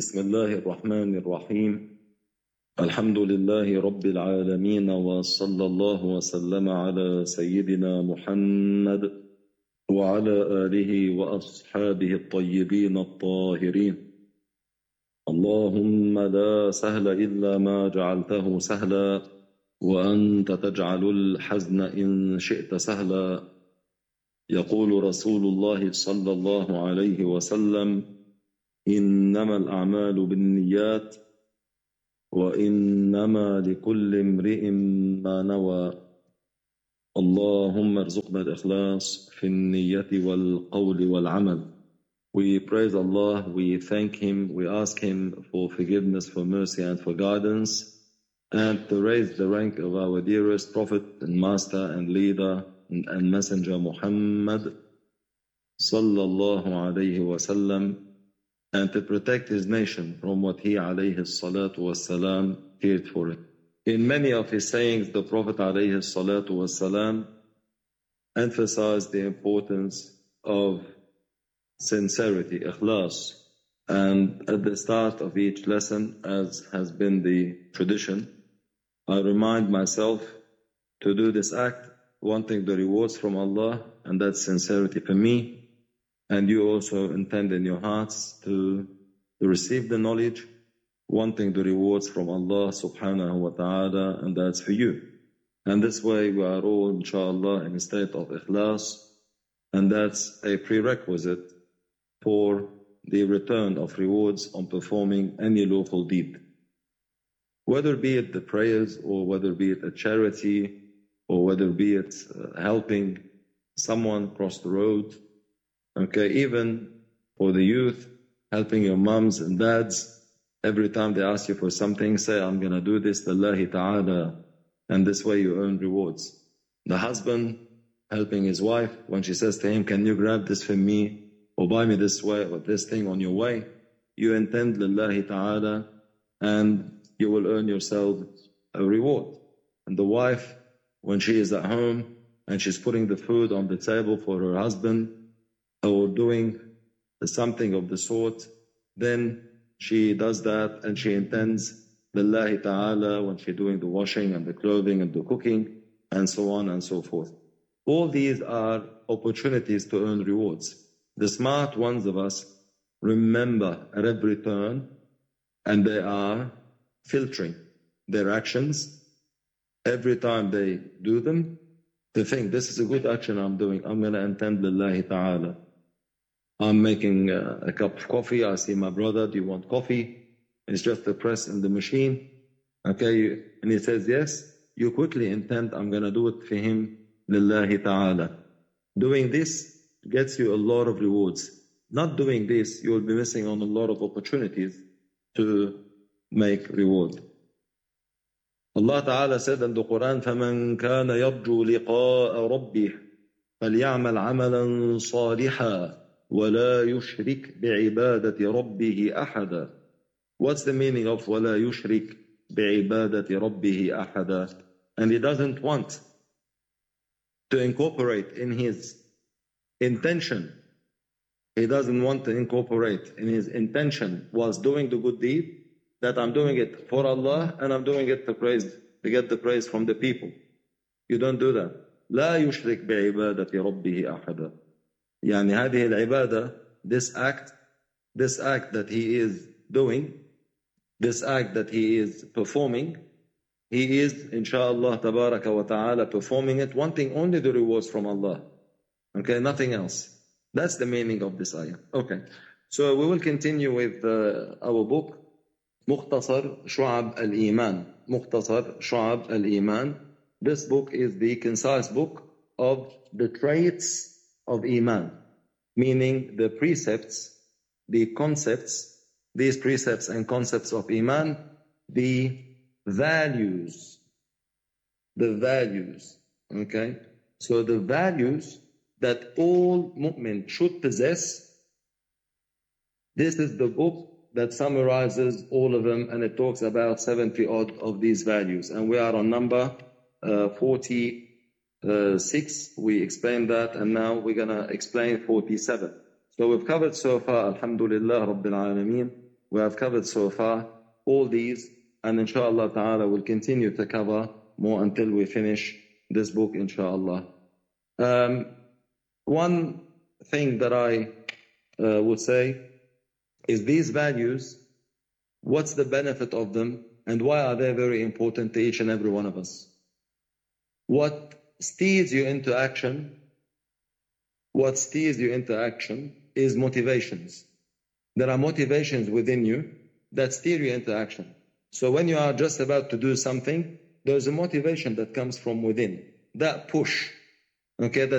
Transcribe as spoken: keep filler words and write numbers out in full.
بسم الله الرحمن الرحيم. الحمد لله رب العالمين، وصلى الله وسلم على سيدنا محمد وعلى آله وأصحابه الطيبين الطاهرين. اللهم لا سهل إلا ما جعلته سهلا، وأنت تجعل الحزن إن شئت سهلا. يقول رسول الله صلى الله عليه وسلم: إنما الأعمال بالنيات وإنما لكل امرئ ما نوى. اللهم ارزقنا الإخلاص في النية والقول والعمل. We praise Allah, we thank Him, we ask Him for forgiveness, for mercy and for guidance, and to raise the rank of our dearest Prophet and Master and Leader and, and Messenger Muhammad sallallahu alayhi wa sallam, and to protect his nation from what he alayhi salatu wassalam feared for it. In many of his sayings, the Prophet alayhi salatu wassalam emphasized the importance of sincerity, ikhlas. And at the start of each lesson, as has been the tradition, I remind myself to do this act, wanting the rewards from Allah, and that's sincerity for me. And you also intend in your hearts to, to receive the knowledge, wanting the rewards from Allah subhanahu wa ta'ala, and that's for you. And this way we are all, inshallah, in a state of ikhlas, and that's a prerequisite for the return of rewards on performing any lawful deed. Whether be it the prayers, or whether be it a charity, or whether be it uh, helping someone cross the road. Okay, even for the youth, helping your moms and dads, every time they ask you for something, say, I'm going to do this, lillahi ta'ala, and this way you earn rewards. The husband helping his wife, when she says to him, can you grab this for me, or buy me this way, or this thing on your way, you intend lillahi ta'ala, and you will earn yourself a reward. And the wife, when she is at home, and she's putting the food on the table for her husband, or doing something of the sort, then she does that and she intends lillahi ta'ala when she's doing the washing and the clothing and the cooking and so on and so forth. All these are opportunities to earn rewards. The smart ones of us remember at every turn, and they are filtering their actions every time they do them. They think, this is a good action I'm doing, I'm going to intend lillahi ta'ala. I'm making a, a cup of coffee. I see my brother, do you want coffee? It's just a press in the machine. Okay, and he says yes. You quickly intend, I'm going to do it for him, lillahi ta'ala. Doing this gets you a lot of rewards. Not doing this, you will be missing on a lot of opportunities to make reward. Allah Ta'ala said in the Quran, فَمَنْ كَانَ يَرْجُو لِقَاءَ رَبِّهِ فَلْيَعْمَلْ عَمَلًا صَالِحًا وَلَا يُشْرِكْ بِعِبَادَةِ رَبِّهِ أَحَدًا. What's the meaning of وَلَا يُشْرِكْ بِعِبَادَةِ رَبِّهِ أَحَدًا? And he doesn't want to incorporate in his intention, he doesn't want to incorporate in his intention whilst doing the good deed, that I'm doing it for Allah and I'm doing it to praise, to get the praise from the people. You don't do that. لا يشرك بعبادة ربه أحدا. يعني هذه العبادة, this act, this act that he is doing, this act that he is performing, he is, inshallah, tabaraka wa ta'ala, performing it, wanting only the rewards from Allah. Okay, nothing else. That's the meaning of this ayah. Okay, so we will continue with uh, our book, مختصر شعب الإيمان. مختصر شعب الإيمان. This book is the concise book of the traits of Iman, meaning the precepts, the concepts, these precepts and concepts of Iman, the values, the values, okay? So the values that all mu'min should possess, this is the book that summarizes all of them, and it talks about seventy odd of these values. And we are on number uh, forty. Uh, six, we explained that, and now we're going to explain forty-seven. So we've covered so far, alhamdulillah, rabbil alameen, we have covered so far all these, and inshallah ta'ala we'll continue to cover more until we finish this book, inshallah. Um, one thing that I uh, would say is these values, what's the benefit of them, and why are they very important to each and every one of us? What steers you into action, what steers you into action is motivations. There are motivations within you that steer you into action. So when you are just about to do something, there's a motivation that comes from within, that push, okay, that